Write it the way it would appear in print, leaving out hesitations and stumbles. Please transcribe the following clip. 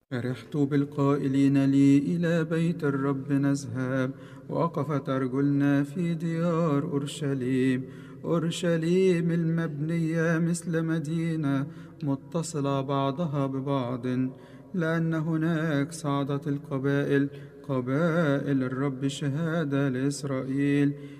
فرحت بالقائلين لي إلى بيت الرب نذهب، وقفت أرجلنا في ديار أورشليم. أورشليم المبنية مثل مدينة متصلة بعضها ببعض، لأن هناك صعدت القبائل، قبائل الرب شهادة لإسرائيل.